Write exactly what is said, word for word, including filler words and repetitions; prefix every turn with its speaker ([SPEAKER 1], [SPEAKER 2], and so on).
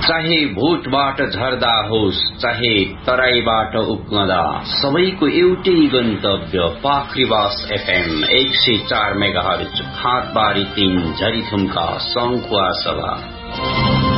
[SPEAKER 1] चाहे भोटबाट झर्दा होस् चाहे तराईबाट उक्कदा सबैको एउटै गन्तव्य पाखरीवास एफएम एक सय चार मेगाहर्ज हाटबारी तीन झरीथुम्का सङ्खुवा सभा।